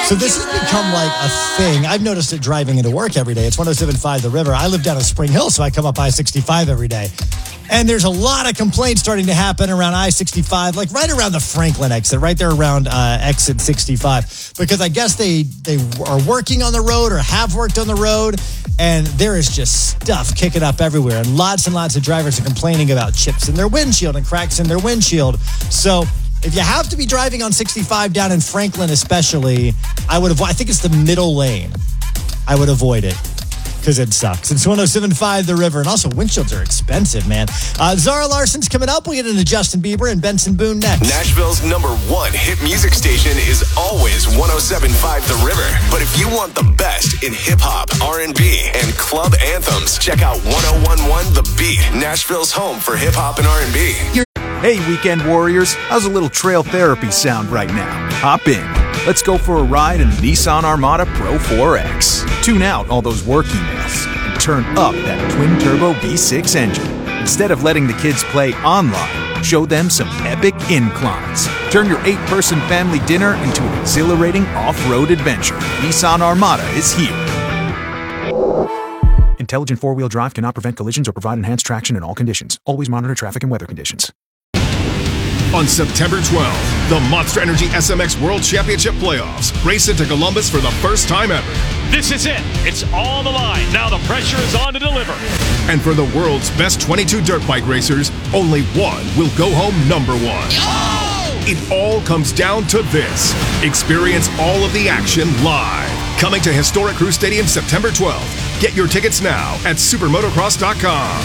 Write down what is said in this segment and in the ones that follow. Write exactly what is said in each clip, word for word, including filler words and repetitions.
So this has become like a thing. I've noticed it driving into work every day. It's one oh seven point five The River. I live down in Spring Hill, so I come up I sixty-five every day. And there's a lot of complaints starting to happen around I sixty-five, like right around the Franklin exit, right there around uh, exit sixty-five. Because I guess they, they are working on the road or have worked on the road, and there is just stuff kicking up everywhere. And lots and lots of drivers are complaining about chips in their windshield and cracks in their windshield. So if you have to be driving on sixty-five down in Franklin especially, I would avoid, I think it's the middle lane. I would avoid it because it sucks. It's one oh seven point five The River. And also, windshields are expensive, man. Uh, Zara Larson's coming up. We'll get into Justin Bieber and Benson Boone next. Nashville's number one hit music station is always one oh seven point five The River. But if you want the best in hip-hop, R and B, and club anthems, check out one oh one point one The Beat, Nashville's home for hip-hop and R and B. You're- Hey, weekend warriors, how's a little trail therapy sound right now? Hop in. Let's go for a ride in the Nissan Armada Pro four X. Tune out all those work emails and turn up that twin-turbo V six engine. Instead of letting the kids play online, show them some epic inclines. Turn your eight-person family dinner into an exhilarating off-road adventure. Nissan Armada is here. Intelligent four-wheel drive cannot prevent collisions or provide enhanced traction in all conditions. Always monitor traffic and weather conditions. On September twelfth, the Monster Energy S M X World Championship Playoffs race into Columbus for the first time ever. This is it. It's all on the line. Now the pressure is on to deliver. And for the world's best twenty-two dirt bike racers, only one will go home number one. Oh! It all comes down to this. Experience all of the action live. Coming to historic Crew Stadium September twelfth. Get your tickets now at supermotocross dot com.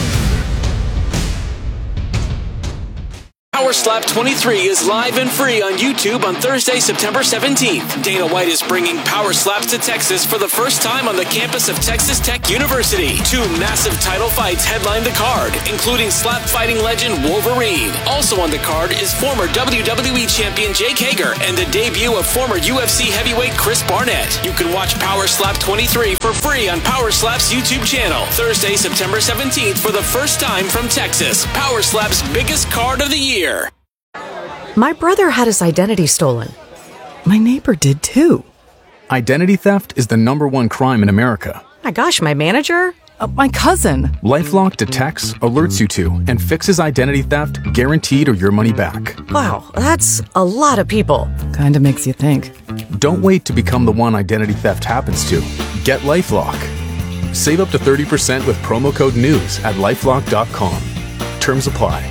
Power Slap twenty-three is live and free on YouTube on Thursday, September seventeenth. Dana White is bringing Power Slaps to Texas for the first time on the campus of Texas Tech University. Two massive title fights headline the card, including slap fighting legend Wolverine. Also on the card is former W W E champion Jake Hager and the debut of former U F C heavyweight Chris Barnett. You can watch Power Slap twenty-three for free on Power Slap's YouTube channel. Thursday, September seventeenth for the first time from Texas. Power Slap's biggest card of the year. My brother had his identity stolen. My neighbor did too. Identity theft is the number one crime in America. My gosh, my manager? Uh, my cousin. LifeLock detects, alerts you to, and fixes identity theft guaranteed or your money back. Wow, that's a lot of people. Kinda makes you think. Don't wait to become the one identity theft happens to. Get LifeLock. Save up to thirty percent with promo code NEWS at lifelock dot com. Terms apply.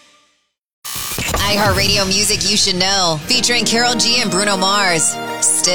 iHeartRadio music you should know, featuring Karol G and Bruno Mars. Still